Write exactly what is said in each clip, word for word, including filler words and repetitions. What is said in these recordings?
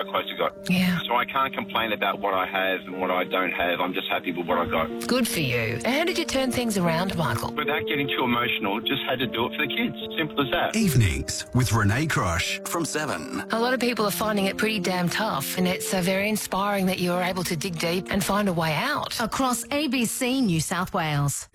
how close it got. Yeah. So I can't complain about what I have and what I don't have. I'm just happy with what I got. Good for you. How did you turn things around, Michael? Without getting too emotional, just had to do it for the kids. Simple as that. Evenings with Renee Crush from seven. A lot of people are finding it pretty damn tough, and it's uh, very inspiring that you're able to dig deep and find a way out. Across A B C New South Wales.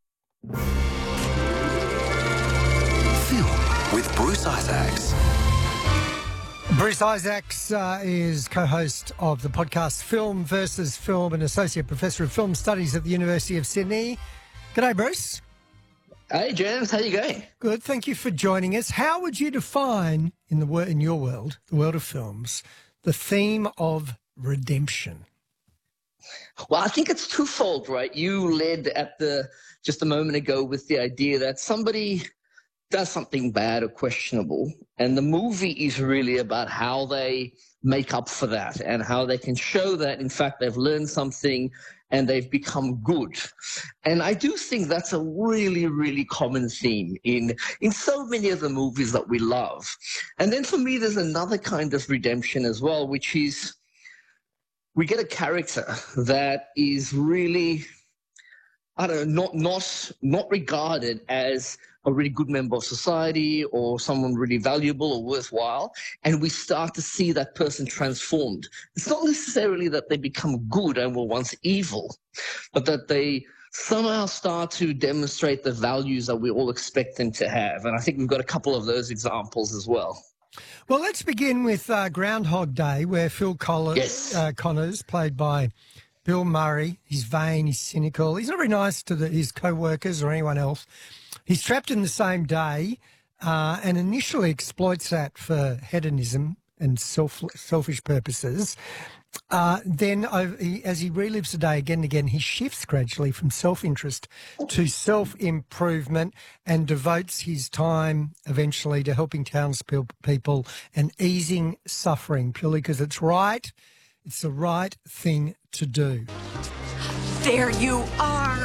Film with Bruce Isaacs. Bruce Isaacs uh, is co-host of the podcast Film versus Film and Associate Professor of Film Studies at the University of Sydney. G'day, Bruce. Hey, James. How you going? Good. Thank you for joining us. How would you define, in the wor- in your world, the world of films, the theme of redemption? Well, I think it's twofold, right? You led at the just a moment ago with the idea that somebody does something bad or questionable, and the movie is really about how they make up for that and how they can show that, in fact, they've learned something and they've become good. And I do think that's a really, really common theme in, in so many of the movies that we love. And then for me, there's another kind of redemption as well, which is we get a character that is really, I don't know, not, not, not regarded as a really good member of society or someone really valuable or worthwhile, and we start to see that person transformed. It's not necessarily that they become good and were once evil, but that they somehow start to demonstrate the values that we all expect them to have. And I think we've got a couple of those examples as well. Well, let's begin with uh, Groundhog Day, where Phil Colli- Yes. uh, Connors, played by Bill Murray, he's vain, he's cynical, he's not very nice to the, his co-workers or anyone else. He's trapped in the same day uh, and initially exploits that for hedonism and self, selfish purposes. Uh, then, uh, he, as he relives the day again and again, he shifts gradually from self-interest to self-improvement and devotes his time eventually to helping townspeople and easing suffering purely because it's right. It's the right thing to do. There you are.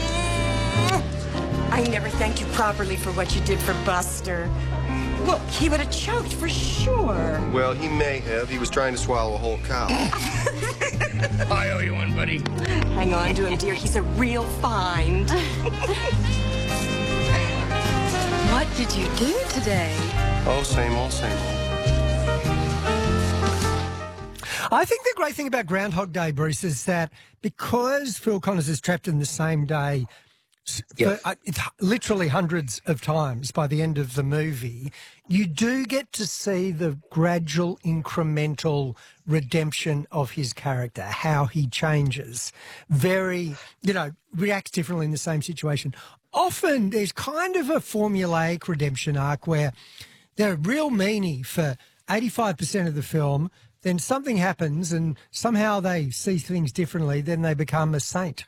I never thanked you properly for what you did for Buster. Look, he would have choked for sure. Well, he may have. He was trying to swallow a whole cow. I owe you one, buddy. Hang on to him, dear. He's a real find. What did you do today? Oh, same old, same old. I think the great thing about Groundhog Day, Bruce, is that because Phil Connors is trapped in the same day, Yep. for, uh, it's literally hundreds of times by the end of the movie, you do get to see the gradual incremental redemption of his character, how he changes, very, you know, reacts differently in the same situation. Often there's kind of a formulaic redemption arc where they're a real meanie for eighty-five percent of the film, then something happens and somehow they see things differently, then they become a saint.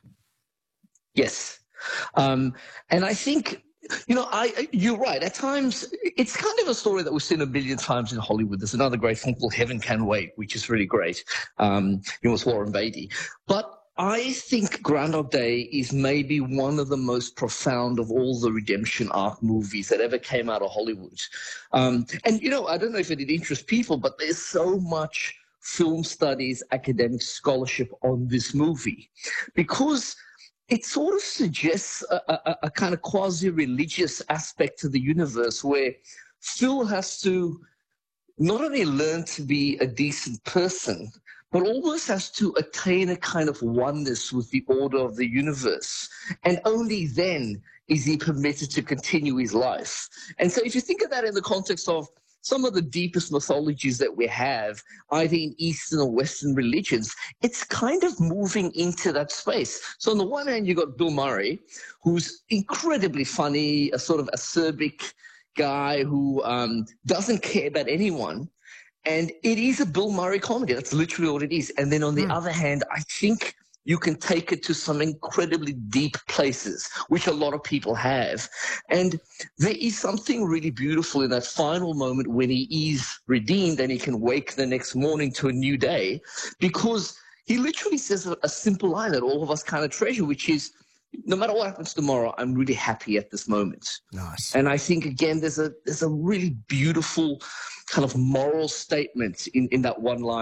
Yes. Um, and I think, you know, I you're right. At times, it's kind of a story that we've seen a million times in Hollywood. There's another great film called Heaven Can Wait, which is really great. Um, it was Warren Beatty. But I think Groundhog Day is maybe one of the most profound of all the redemption arc movies that ever came out of Hollywood. Um, and, you know, I don't know if it interests people, but there's so much film studies, academic scholarship on this movie because it sort of suggests a, a, a kind of quasi-religious aspect to the universe where Phil has to not only learn to be a decent person, but almost has to attain a kind of oneness with the order of the universe. And only then is he permitted to continue his life. And so if you think of that in the context of some of the deepest mythologies that we have, either in Eastern or Western religions, it's kind of moving into that space. So on the one hand, you've got Bill Murray, who's incredibly funny, a sort of acerbic guy who um, doesn't care about anyone. And it is a Bill Murray comedy. That's literally what it is. And then on the mm. other hand, I think you can take it to some incredibly deep places, which a lot of people have. And there is something really beautiful in that final moment when he is redeemed and he can wake the next morning to a new day, because he literally says a, a simple line that all of us kind of treasure, which is, no matter what happens tomorrow, I'm really happy at this moment. Nice. And I think, again, there's a there's a really beautiful kind of moral statement in, in that one line.